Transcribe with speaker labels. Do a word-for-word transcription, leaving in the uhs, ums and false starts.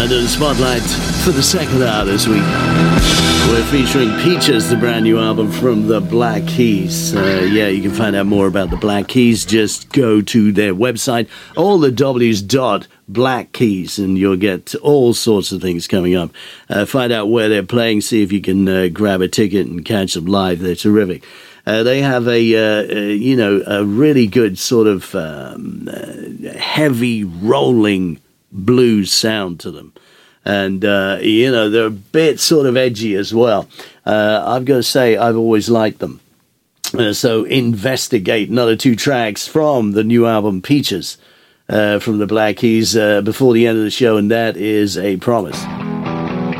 Speaker 1: under the spotlight for the second hour this week. We're featuring Peaches, the brand new album from the Black Keys. Uh, yeah, you can find out more about the Black Keys. Just go to their website, all the W's dot Black Keys, and you'll get all sorts of things coming up. Uh, find out where they're playing, see if you can uh, grab a ticket and catch them live. They're terrific. Uh, they have a, uh, uh, you know, a really good sort of um, uh, heavy rolling blues sound to them. And, uh, you know, they're a bit sort of edgy as well. Uh, I've got to say, I've always liked them. Uh, so investigate another two tracks from the new album Peaches uh, from the Black Keys uh, before the end of the show, and that is a promise.